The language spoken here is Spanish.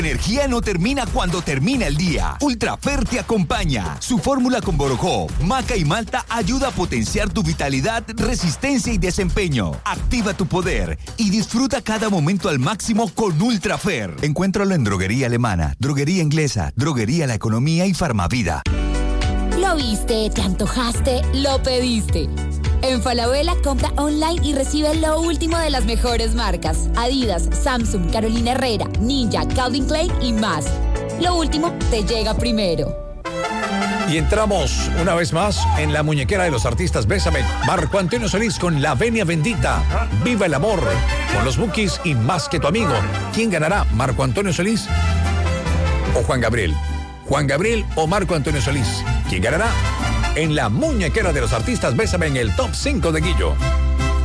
Energía no termina cuando termina el día. Ultrafer te acompaña. Su fórmula con borojó, maca y malta ayuda a potenciar tu vitalidad, resistencia y desempeño. Activa tu poder y disfruta cada momento al máximo con Ultrafer. Encuéntralo en Droguería Alemana, Droguería Inglesa, Droguería La Economía y Farmavida. Lo viste, te antojaste, lo pediste. En Falabella compra online y recibe lo último de las mejores marcas. Adidas, Samsung, Carolina Herrera, Ninja, Calvin Klein y más. Lo último te llega primero. Y entramos una vez más en la muñequera de los artistas Bésame. Marco Antonio Solís con La Venia Bendita. Viva el amor con los Bukis y Más que tu amigo. ¿Quién ganará? ¿Marco Antonio Solís o Juan Gabriel? ¿Juan Gabriel o Marco Antonio Solís? ¿Quién ganará? En la muñequera de los artistas Bésame en el Top 5 de Guillo.